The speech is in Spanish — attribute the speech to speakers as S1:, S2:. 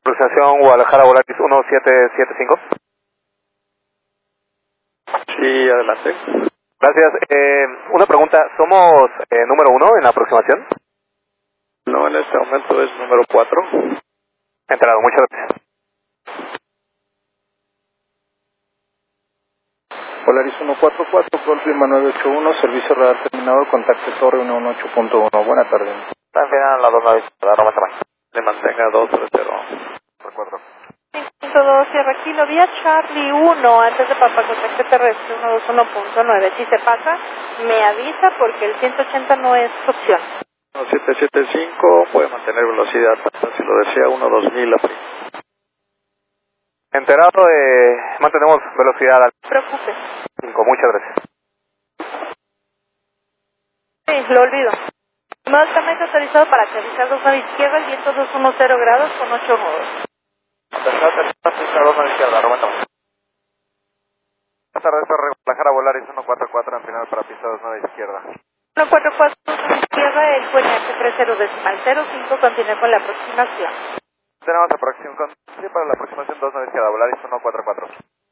S1: Aproximación Guadalajara Volaris 1775.
S2: Sí, adelante.
S1: Gracias. Una pregunta, ¿somos número 1 en la aproximación?
S2: No, en este momento es número 4.
S1: Enterado, muchas gracias.
S3: Volaris 144, Golf Lima 981, servicio radar terminado, contacto Torre 118.1. Buena tarde.
S1: Está bien, la 2 naves, la Roma Tamay.
S2: Le mantenga 230.
S1: Recuerdo.
S4: 5.2 Sierra Kilo, vía Charlie 1, antes de Papa, contacto terrestre 121.9. Si se pasa, me avisa porque el 180 no es opción.
S2: 1775, puede mantener velocidad hasta, si lo desea, 12000 a
S1: Enterado, mantenemos velocidad al
S4: No se preocupe.
S1: 5, muchas gracias.
S4: Sí, lo olvido. No está autorizado para aterrizar 2 naves izquierda, el viento 210 grados con 8 nudos.
S1: Dos naves izquierda, Roma Tamay. Buenas tardes, Torre Guadalajara Volaris 144, en final para pista 2 naves izquierda.
S4: 144 izquierda, el QNH 30.05, continúa con la aproximación.
S1: Tenemos aproximación, sí, para la aproximación 2 naves izquierda, Volaris 144.